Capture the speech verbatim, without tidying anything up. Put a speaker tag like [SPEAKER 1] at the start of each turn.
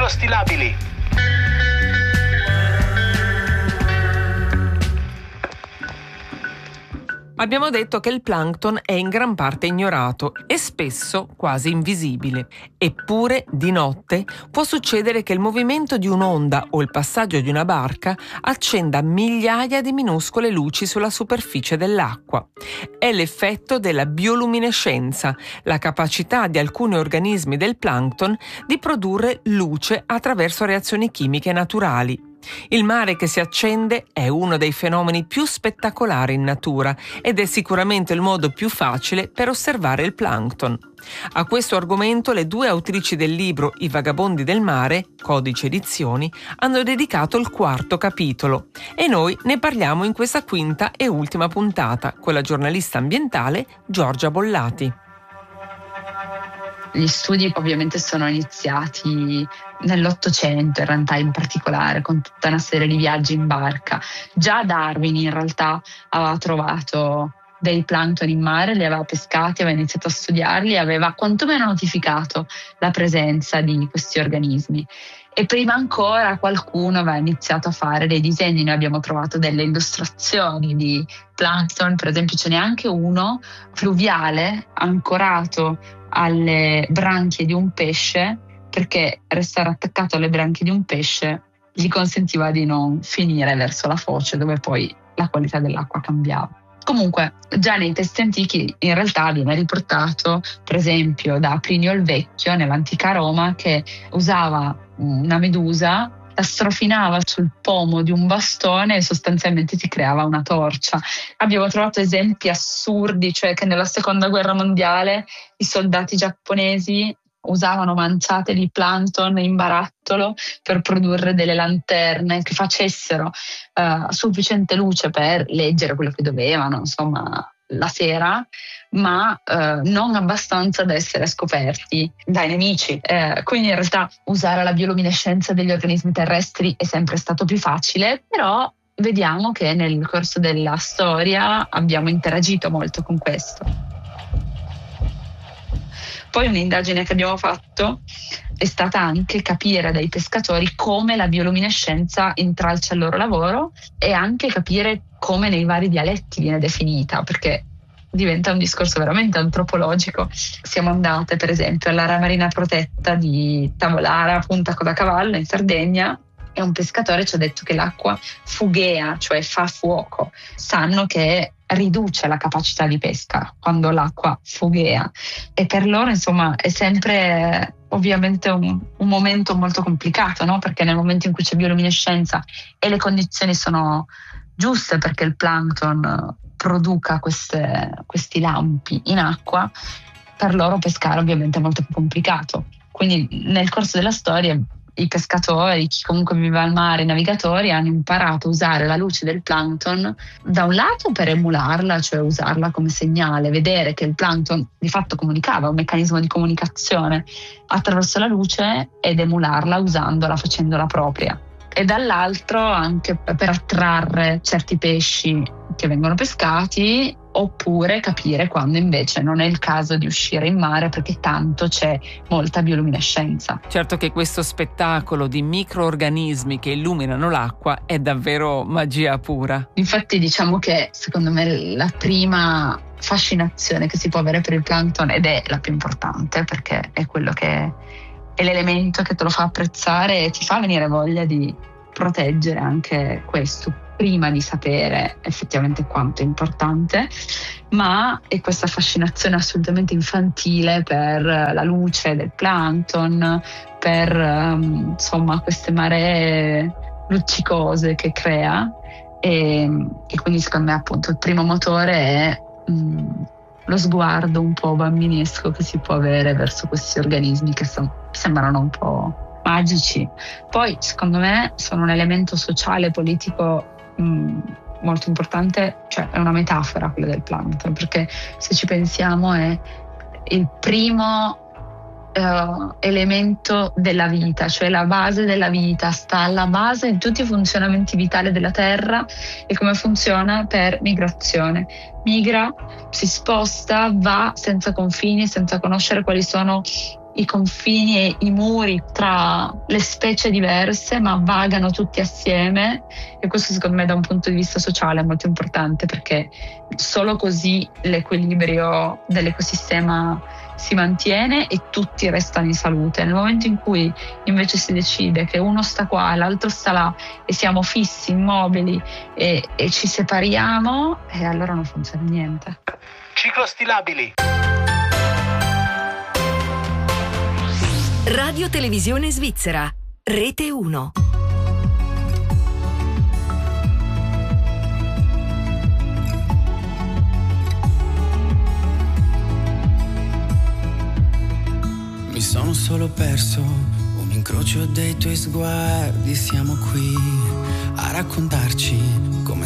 [SPEAKER 1] composti labili.
[SPEAKER 2] Abbiamo detto che il plankton è in gran parte ignorato e spesso quasi invisibile. Eppure, di notte, può succedere che il movimento di un'onda o il passaggio di una barca accenda migliaia di minuscole luci sulla superficie dell'acqua. È l'effetto della bioluminescenza, la capacità di alcuni organismi del plankton di produrre luce attraverso reazioni chimiche naturali. Il mare che si accende è uno dei fenomeni più spettacolari in natura ed è sicuramente il modo più facile per osservare il plankton. A questo argomento le due autrici del libro I vagabondi del mare, Codice Edizioni, hanno dedicato il quarto capitolo e noi ne parliamo in questa quinta e ultima puntata con la giornalista ambientale Giorgia Bollati.
[SPEAKER 3] Gli studi ovviamente sono iniziati nell'Ottocento, in realtà in particolare, con tutta una serie di viaggi in barca. Già Darwin in realtà aveva trovato dei plankton in mare, li aveva pescati, aveva iniziato a studiarli e aveva quantomeno notificato la presenza di questi organismi. E prima ancora qualcuno aveva iniziato a fare dei disegni. Noi abbiamo trovato delle illustrazioni di plankton, per esempio ce n'è anche uno fluviale ancorato alle branchie di un pesce, perché restare attaccato alle branchie di un pesce gli consentiva di non finire verso la foce, dove poi la qualità dell'acqua cambiava. Comunque, già nei testi antichi in realtà viene riportato, per esempio, da Plinio il Vecchio nell'antica Roma, che usava una medusa, la strofinava sul pomo di un bastone e sostanzialmente si creava una torcia. Abbiamo trovato esempi assurdi, cioè che nella seconda guerra mondiale i soldati giapponesi usavano manciate di plankton in barattolo per produrre delle lanterne che facessero uh, sufficiente luce per leggere quello che dovevano, insomma, la sera, ma eh, non abbastanza da essere scoperti dai nemici. Eh, quindi in realtà usare la bioluminescenza degli organismi terrestri è sempre stato più facile, però vediamo che nel corso della storia abbiamo interagito molto con questo. Poi un'indagine che abbiamo fatto è stata anche capire dai pescatori come la bioluminescenza intralcia il loro lavoro e anche capire come nei vari dialetti viene definita, perché diventa un discorso veramente antropologico. Siamo andate per esempio all'area marina protetta di Tavolara, Punta Codacavallo in Sardegna, e un pescatore ci ha detto che l'acqua fughea, cioè fa fuoco. Sanno che riduce la capacità di pesca quando l'acqua fughea, e per loro insomma è sempre ovviamente un, un momento molto complicato, no? Perché nel momento in cui c'è bioluminescenza e le condizioni sono giuste perché il plankton produca queste, questi lampi in acqua, per loro pescare ovviamente è molto più complicato. Quindi nel corso della storia i pescatori, chi comunque vive al mare, i navigatori hanno imparato a usare la luce del plankton da un lato per emularla, cioè usarla come segnale, vedere che il plankton di fatto comunicava, un meccanismo di comunicazione attraverso la luce, ed emularla usandola, facendola propria. E dall'altro anche per attrarre certi pesci che vengono pescati, oppure capire quando invece non è il caso di uscire in mare perché tanto c'è molta bioluminescenza.
[SPEAKER 2] Certo che questo spettacolo di microorganismi che illuminano l'acqua è davvero magia pura.
[SPEAKER 3] Infatti diciamo che secondo me la prima fascinazione che si può avere per il plankton, ed è la più importante perché è quello che è l'elemento che te lo fa apprezzare e ti fa venire voglia di proteggere anche questo, prima di sapere effettivamente quanto è importante, ma è questa fascinazione assolutamente infantile per la luce del plankton, per um, insomma queste maree luccicose che crea, e, e quindi secondo me appunto il primo motore è um, lo sguardo un po' bambinesco che si può avere verso questi organismi che so, sembrano un po' magici. Poi secondo me sono un elemento sociale, politico mh, molto importante, cioè è una metafora quella del plankton, perché se ci pensiamo è il primo Uh, elemento della vita, cioè la base della vita, sta alla base di tutti i funzionamenti vitali della Terra. E come funziona? Per migrazione. Migra, si sposta, va senza confini, senza conoscere quali sono i confini e i muri tra le specie diverse, ma vagano tutti assieme, e questo secondo me da un punto di vista sociale è molto importante, perché solo così l'equilibrio dell'ecosistema si mantiene e tutti restano in salute. Nel momento in cui invece si decide che uno sta qua e l'altro sta là e siamo fissi, immobili e, e ci separiamo, e allora non funziona niente.
[SPEAKER 1] Ciclostilabili.
[SPEAKER 4] Radio Televisione Svizzera, Rete uno.
[SPEAKER 5] Mi sono solo perso un incrocio dei tuoi sguardi, siamo qui a raccontarci come